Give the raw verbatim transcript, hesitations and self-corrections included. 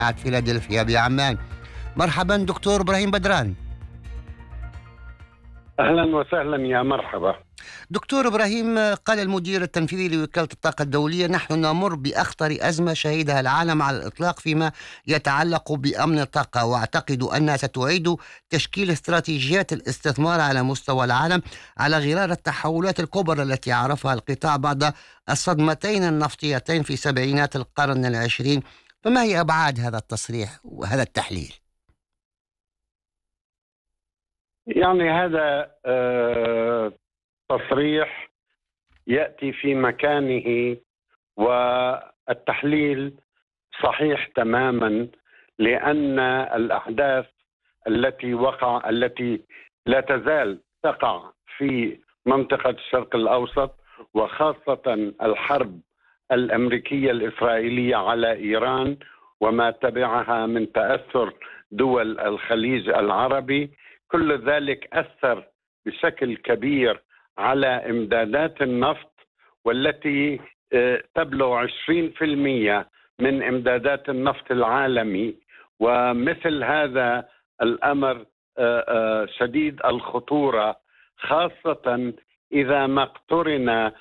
جامعة فيلادلفيا بعمان. مرحبا دكتور إبراهيم بدران. أهلا وسهلا، يا مرحبا. دكتور إبراهيم، قال المدير التنفيذي لوكالة الطاقة الدولية: نحن نمر بأخطر أزمة شهدها العالم على الإطلاق فيما يتعلق بأمن الطاقة، وأعتقد أنها ستعيد تشكيل استراتيجيات الاستثمار على مستوى العالم على غرار التحولات الكبرى التي عرفها القطاع بعد الصدمتين النفطيتين في سبعينات القرن العشرين. فما هي أبعاد هذا التصريح وهذا التحليل؟ يعني هذا آه تصريح يأتي في مكانه، والتحليل صحيح تماما، لأن الأحداث التي وقع التي لا تزال تقع في منطقة الشرق الأوسط، وخاصة الحرب الأمريكية الإسرائيلية على إيران وما تبعها من تأثر دول الخليج العربي، كل ذلك أثر بشكل كبير على إمدادات النفط، والتي تبلغ عشرين بالمئة من إمدادات النفط العالمي. ومثل هذا الأمر شديد الخطورة، خاصة إذا ما اقترن